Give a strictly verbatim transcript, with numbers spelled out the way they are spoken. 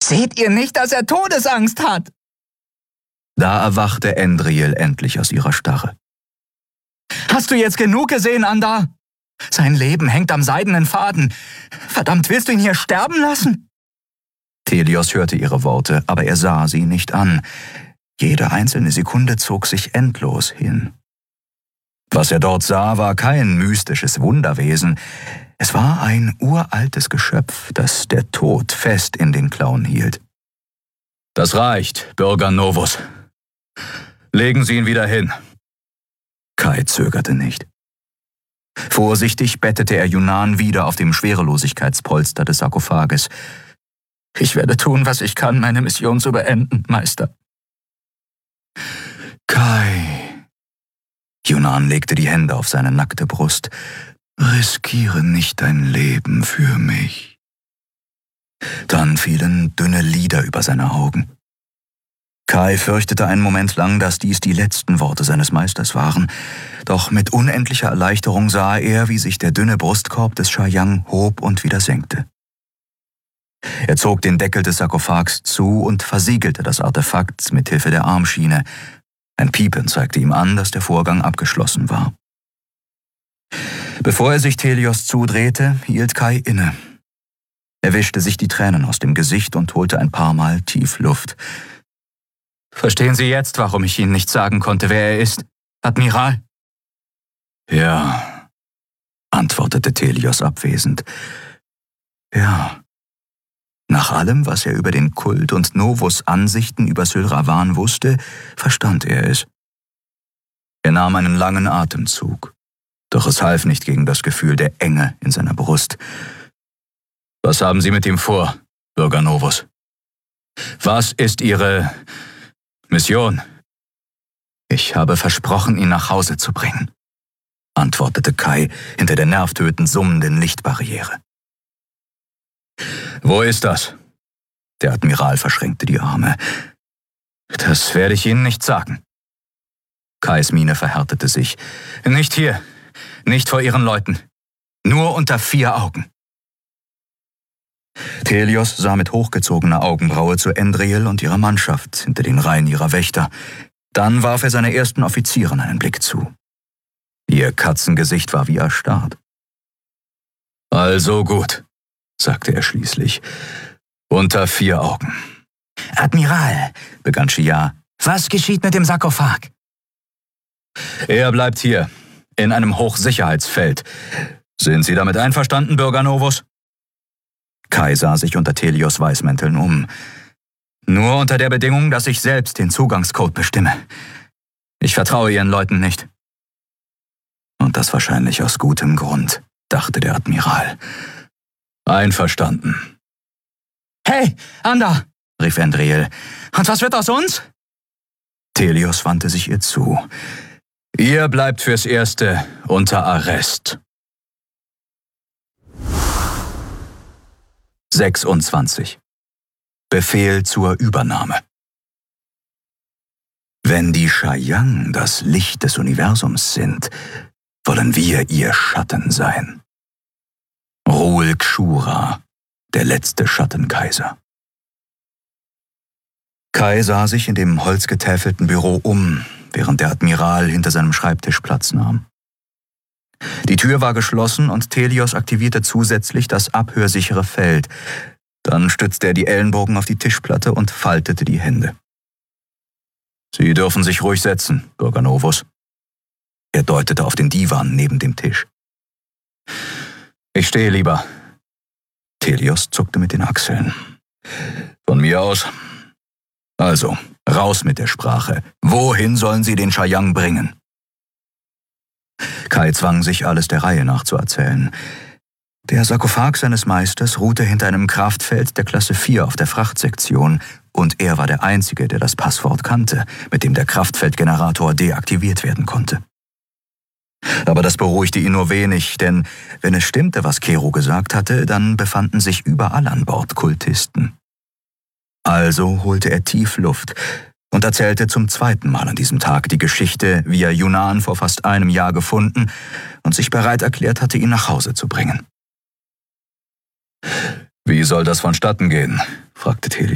Seht ihr nicht, dass er Todesangst hat?« Da erwachte Endriel endlich aus ihrer Starre. »Hast du jetzt genug gesehen, Andar? Sein Leben hängt am seidenen Faden. Verdammt, willst du ihn hier sterben lassen?« Telios hörte ihre Worte, aber er sah sie nicht an. Jede einzelne Sekunde zog sich endlos hin. Was er dort sah, war kein mystisches Wunderwesen. Es war ein uraltes Geschöpf, das der Tod fest in den Klauen hielt. »Das reicht, Bürger Novus. Legen Sie ihn wieder hin.« Kai zögerte nicht. Vorsichtig bettete er Yunan wieder auf dem Schwerelosigkeitspolster des Sarkophages. »Ich werde tun, was ich kann, meine Mission zu beenden, Meister.« »Kai...« Yunan legte die Hände auf seine nackte Brust. »Riskiere nicht dein Leben für mich.« Dann fielen dünne Lider über seine Augen. Kai fürchtete einen Moment lang, dass dies die letzten Worte seines Meisters waren, doch mit unendlicher Erleichterung sah er, wie sich der dünne Brustkorb des Shayang hob und wieder senkte. Er zog den Deckel des Sarkophags zu und versiegelte das Artefakt mit Hilfe der Armschiene. Ein Piepen zeigte ihm an, dass der Vorgang abgeschlossen war. Bevor er sich Telios zudrehte, hielt Kai inne. Er wischte sich die Tränen aus dem Gesicht und holte ein paar Mal tief Luft. »Verstehen Sie jetzt, warum ich Ihnen nicht sagen konnte, wer er ist, Admiral?« »Ja«, antwortete Telios abwesend. »Ja. Nach allem, was er über den Kult und Novus Ansichten über Sylravan wusste, verstand er es. Er nahm einen langen Atemzug, doch es half nicht gegen das Gefühl der Enge in seiner Brust. »Was haben Sie mit ihm vor, Bürger Novus? Was ist Ihre Mission?« »Ich habe versprochen, ihn nach Hause zu bringen«, antwortete Kai hinter der nervtötend summenden Lichtbarriere. »Wo ist das?« Der Admiral verschränkte die Arme. »Das werde ich Ihnen nicht sagen.« Kais Miene verhärtete sich. »Nicht hier, nicht vor Ihren Leuten, nur unter vier Augen.« Telios sah mit hochgezogener Augenbraue zu Endriel und ihrer Mannschaft hinter den Reihen ihrer Wächter. Dann warf er seiner ersten Offizierin einen Blick zu. Ihr Katzengesicht war wie erstarrt. »Also gut«, sagte er schließlich, »unter vier Augen.« »Admiral«, begann Shia, »was geschieht mit dem Sarkophag?« »Er bleibt hier, in einem Hochsicherheitsfeld. Sind Sie damit einverstanden, Bürger Novus?« Kai sah sich unter Telios Weißmänteln um. »Nur unter der Bedingung, dass ich selbst den Zugangscode bestimme. Ich vertraue Ihren Leuten nicht.« »Und das wahrscheinlich aus gutem Grund«, dachte der Admiral. »Einverstanden.« »Hey, Andar«, rief Endriel, »und was wird aus uns?« Telios wandte sich ihr zu. »Ihr bleibt fürs Erste unter Arrest.« sechsundzwanzig. Befehl zur Übernahme. Wenn die Shayang das Licht des Universums sind, wollen wir ihr Schatten sein. Ruhl Kshura, der letzte Schattenkaiser. Kai sah sich in dem holzgetäfelten Büro um, während der Admiral hinter seinem Schreibtisch Platz nahm. Die Tür war geschlossen und Telios aktivierte zusätzlich das abhörsichere Feld. Dann stützte er die Ellenbogen auf die Tischplatte und faltete die Hände. »Sie dürfen sich ruhig setzen, Bürger Novus.« Er deutete auf den Divan neben dem Tisch. »Ich stehe lieber.« Telios zuckte mit den Achseln. »Von mir aus. Also, raus mit der Sprache. Wohin sollen Sie den Shayang bringen?« Kai zwang sich, alles der Reihe nach zu erzählen. Der Sarkophag seines Meisters ruhte hinter einem Kraftfeld der Klasse vier auf der Frachtsektion und er war der Einzige, der das Passwort kannte, mit dem der Kraftfeldgenerator deaktiviert werden konnte. Aber das beruhigte ihn nur wenig, denn wenn es stimmte, was Kero gesagt hatte, dann befanden sich überall an Bord Kultisten. Also holte er tief Luft und erzählte zum zweiten Mal an diesem Tag die Geschichte, wie er Yunan vor fast einem Jahr gefunden und sich bereit erklärt hatte, ihn nach Hause zu bringen. »Wie soll das vonstatten gehen?« fragte Telios.